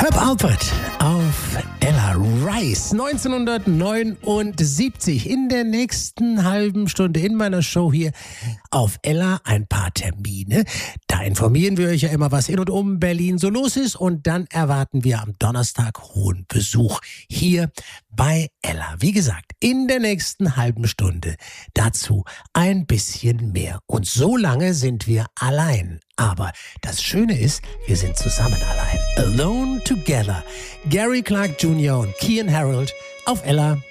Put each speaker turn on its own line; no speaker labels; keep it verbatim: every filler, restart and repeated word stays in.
Herb Alpert auf Ella Rice neunzehnhundertneunundsiebzig. In der nächsten halben Stunde in meiner Show hier auf Ella ein paar Termine. Da informieren wir euch ja immer, was in und um Berlin so los ist. Und dann erwarten wir am Donnerstag hohen Besuch hier bei Ella. Wie gesagt, in der nächsten halben Stunde dazu ein bisschen mehr. Und so lange sind wir allein. Aber das Schöne ist, wir sind zusammen allein. Alone Together. Gary Clark Junior und Kian Harold auf Ella.